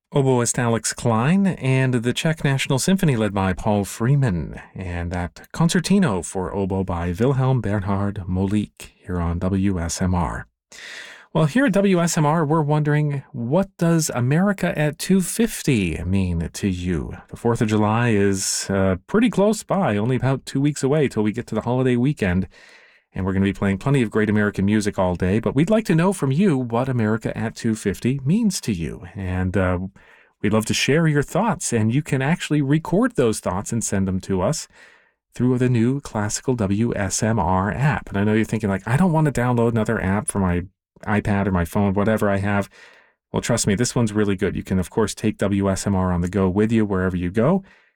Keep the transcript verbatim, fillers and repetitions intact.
Oboist Alex Klein, and the Czech National Symphony led by Paul Freeman, and that concertino for oboe by Wilhelm Bernhard Molik here on W S M R. Well, here at W S M R, we're wondering, what does America at two fifty mean to you? The fourth of July is uh, pretty close by, only about two weeks away till we get to the holiday weekend. And we're going to be playing plenty of great American music all day, but we'd like to know from you what America at two fifty means to you. And uh, we'd love to share your thoughts, and you can actually record those thoughts and send them to us through the new Classical W S M R app. And I know you're thinking, like, I don't want to download another app for my iPad or my phone, whatever I have. Well, trust me, this one's really good. You can, of course, take W S M R on the go with you wherever you go.